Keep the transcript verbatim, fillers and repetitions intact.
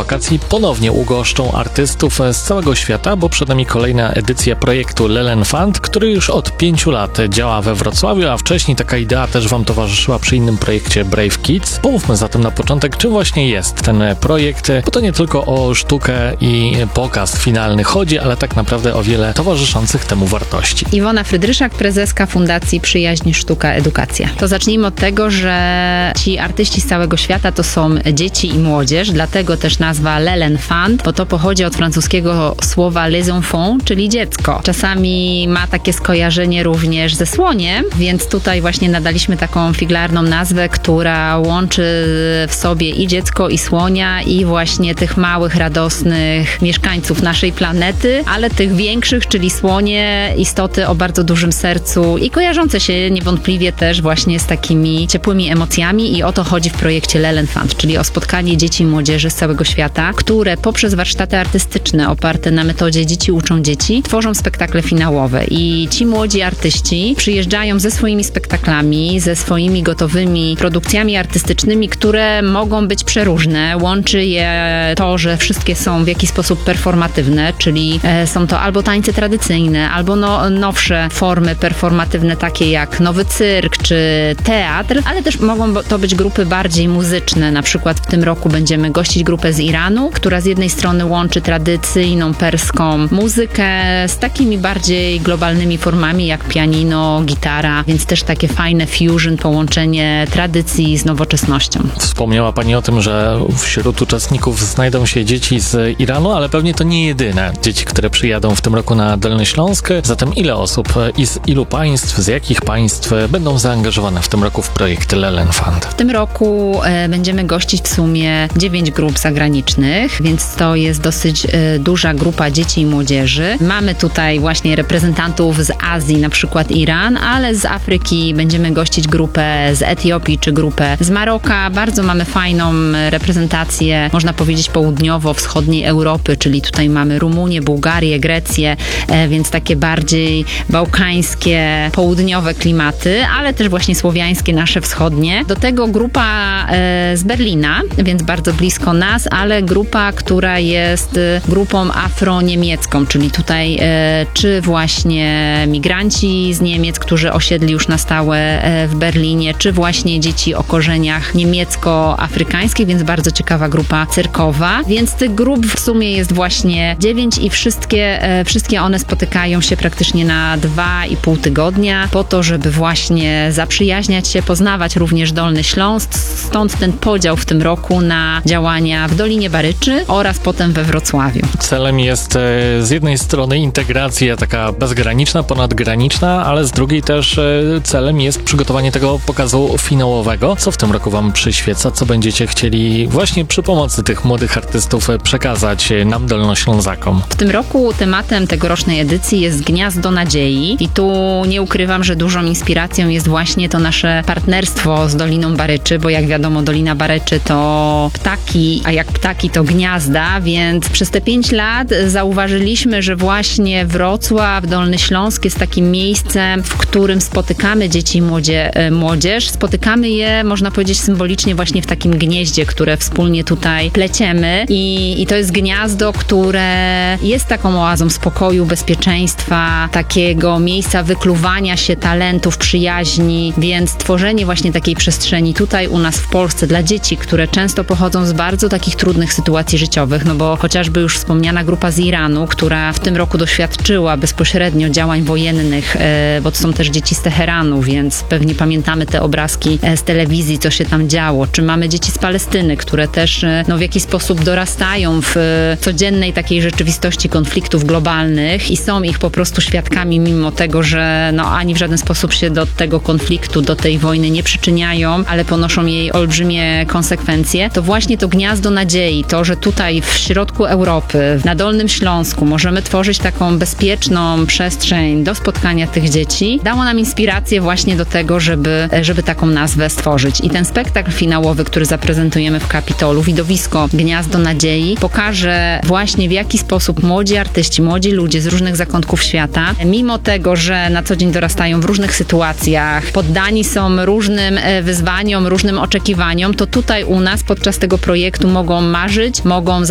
wakacji ponownie ugoszczą artystów z całego świata, bo przed nami kolejna edycja projektu Lelen Fund, który już od pięciu lat działa we Wrocławiu, a wcześniej taka idea też Wam towarzyszyła przy innym projekcie Brave Kids. Pomówmy zatem na początek, czym właśnie jest ten projekt, bo to nie tylko o sztukę i pokaz finalny chodzi, ale tak naprawdę o wiele towarzyszących temu wartości. Iwona Frydryszak, prezeska Fundacji Przyjaźń Sztuka Edukacja. To zacznijmy od tego, że ci artyści z całego świata to są dzieci i młodzież, dlatego też nazwa Lelen Fund, bo to pochodzi od francuskiego słowa les enfants, czyli dziecko. Czasami ma takie skojarzenie również ze słoniem, więc tutaj właśnie nadaliśmy taką figlarną nazwę, która łączy w sobie i dziecko, i słonia, i właśnie tych małych, radosnych mieszkańców naszej planety, ale tych większych, czyli słonie, istoty o bardzo dużym sercu i kojarzące się niewątpliwie też właśnie z takimi ciepłymi emocjami, i o to chodzi w projekcie Lelen Fund, czyli o spotkanie dzieci i młodzieży z całego świata, które poprzez warsztaty artystyczne oparte na metodzie Dzieci uczą dzieci tworzą spektakle finałowe, i ci młodzi artyści przyjeżdżają ze swoimi spektaklami, ze swoimi gotowymi produkcjami artystycznymi, które mogą być przeróżne. Łączy je to, że wszystkie są w jakiś sposób performatywne, czyli e, są to albo tańce tradycyjne, albo no, nowsze formy performatywne, takie jak nowy cyrk czy teatr, ale też mogą to być grupy bardziej muzyczne. Na przykład w tym roku będziemy gościć grupę z Iranu, która z jednej strony łączy tradycyjną perską muzykę z takimi bardziej globalnymi formami jak pianino, gitara, więc też takie fajne fusion, połączenie tradycji z nowoczesnością. Wspomniała Pani o tym, że wśród uczestników znajdą się dzieci z Iranu, ale pewnie to nie jedyne dzieci, które przyjadą w tym roku na Dolny Śląsk. Zatem ile osób i z ilu państw, z jakich państw będą zaangażowane w tym roku w projekt Lelen Fund? W tym roku e, będziemy gościć w sumie dziewięć grup zagranicznych, więc to jest dosyć e, duża grupa dzieci i młodzieży. Mamy tutaj właśnie reprezentantów z Azji, na przykład Iran, ale z Afryki będziemy gościć grupę z Etiopii czy grupę z Maroka. Bardzo mamy fajną reprezentację, można powiedzieć, południowo-wschodniej Europy, czyli tutaj mamy Rumunię, Bułgarię, Grecję, e, więc takie bardziej bałkańskie, południowe klimaty, ale też właśnie słowiańskie, nasze wschodnie. Do tego grupa e, z Berlina, więc bardzo blisko nas, ale grupa, która jest e, grupą afro-niemiecką, czyli tutaj e, czy właśnie migranci z Niemiec, którzy osiedli już na stałe e, w Berlinie, czy właśnie dzieci o korzeniach niemiecko-afrykańskich, więc bardzo ciekawa grupa cyrkowa. Więc tych grup w sumie jest właśnie dziewięć i wszystkie, e, wszystkie one spotykają się praktycznie na dwa i pół tygodnia po to, żeby właśnie zaprzyjaźniać się, poznawać również Dolny Śląsk, stąd ten podział w tym roku na działania w Dolinie Baryczy oraz potem we Wrocławiu. Celem jest e, z jednej strony integracja taka bezgraniczna, ponadgraniczna, ale z drugiej też e, celem jest przygotowanie tego pokazu finałowego. Co w tym roku Wam przyświeca? Co będziecie chcieli właśnie przy pomocy tych młodych artystów przekazać nam, Dolnoślązakom? W tym roku tematem tegorocznej edycji jest Gniazdo Nadziei, i tu nie ukrywam, że dużą inspiracją jest właśnie to nasze partnerstwo z Doliną Baryczy, bo jak wiadomo, Dolina Baryczy to ptaki, a jak ptaki to gniazda, więc przez te pięć lat zauważyliśmy, że właśnie Wrocław, Dolny Śląsk jest takim miejscem, w którym spotykamy dzieci i młodzie, młodzież. Spotykamy je, można powiedzieć, symbolicznie właśnie w takim gnieździe, które wspólnie tutaj pleciemy, i, i to jest gniazdo, które jest taką oazą spokoju, bezpieczeństwa, takiego miejsca wykluwania się talentów, przyjaźni, więc tworzenie właśnie takiej przestrzeni tutaj u nas w Polsce dla dzieci, które często pochodzą z bardzo takich trudnych sytuacji życiowych, no bo chociażby już wspomniana grupa z Iranu, która w tym roku doświadczyła bezpośrednio działań wojennych, bo to są też dzieci z Teheranu, więc pewnie pamiętamy te obrazki z telewizji, co się tam działo. Czy mamy dzieci z Palestyny, które też no, w jakiś sposób dorastają w codziennej takiej rzeczywistości konfliktów globalnych i są ich po prostu świadkami, mimo tego, że no, ani w żaden sposób się do tego konfliktu, do tej wojny nie przyczyniają, ale ponoszą jej olbrzymie konsekwencje. To właśnie to gniazdo nadziei, to, że tutaj w środku Europy, na Dolnym Śląsku możemy tworzyć taką bezpieczną przestrzeń do spotkania tych dzieci, dało nam inspirację właśnie do tego, żeby, żeby taką nazwę stworzyć. I ten spektakl finałowy, który zaprezentujemy w Kapitolu, widowisko Gniazdo Nadziei, pokaże właśnie w jaki sposób młodzi artyści, młodzi ludzie z różnych zakątków świata, mimo tego, że na co dzień dorastają w różnych sytuacjach, poddani są różnym wyzwaniom, różnym oczekiwaniom, to tutaj u nas podczas tego projektu mogą marzyć, mogą